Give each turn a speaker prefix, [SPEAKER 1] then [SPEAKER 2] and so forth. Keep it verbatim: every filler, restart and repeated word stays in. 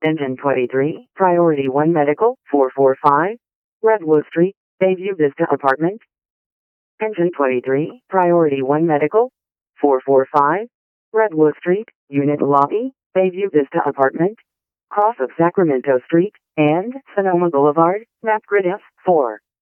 [SPEAKER 1] Engine twenty-three, Priority one Medical, four forty-five, Redwood Street, Bayview Vista Apartment. Engine twenty-three, Priority one Medical, four forty-five, Redwood Street, Unit Lobby, Bayview Vista Apartment. Cross of Sacramento Street and Sonoma Boulevard, map grid F four.